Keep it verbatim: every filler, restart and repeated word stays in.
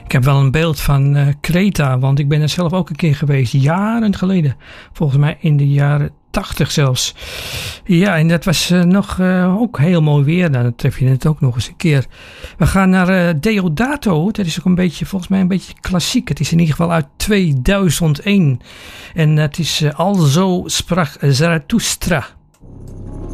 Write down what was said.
Ik heb wel een beeld van uh, Kreta, want ik ben er zelf ook een keer geweest, jaren geleden. Volgens mij in de jaren tachtig zelfs. Ja, en dat was uh, nog uh, ook heel mooi weer. Nou, dan tref je het ook nog eens een keer. We gaan naar uh, Deodato. Dat is ook een beetje, volgens mij een beetje klassiek. Het is in ieder geval uit tweeduizend één. En het is uh, Alzo sprak Zarathustra.